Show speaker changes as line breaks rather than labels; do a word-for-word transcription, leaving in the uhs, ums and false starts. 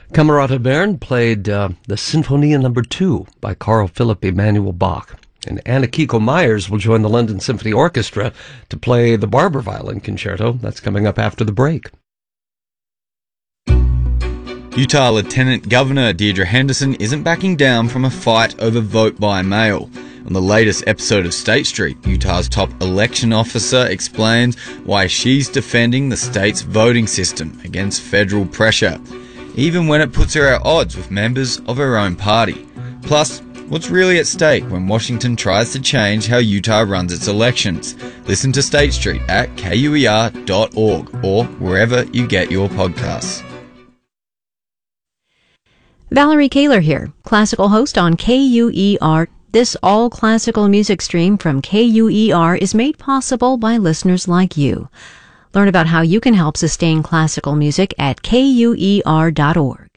Camerata Bern played uh, the Sinfonia Number Two by Carl Philipp Emanuel Bach. And Anna Kiko Myers will join the London Symphony Orchestra to play the Barber Violin Concerto. That's coming up after the break.
Utah Lieutenant Governor Deirdre Henderson isn't backing down from a fight over vote by mail. On the latest episode of State Street, Utah's top election officer explains why she's defending the state's voting system against federal pressure, even when it puts her at odds with members of her own party. Plus, what's really at stake when Washington tries to change how Utah runs its elections? Listen to State Street at K U E R dot org or wherever you get your podcasts.
Valerie Kaler here, classical host on K U E R. This all-classical music stream from K U E R is made possible by listeners like you. Learn about how you can help sustain classical music at K U E R dot org.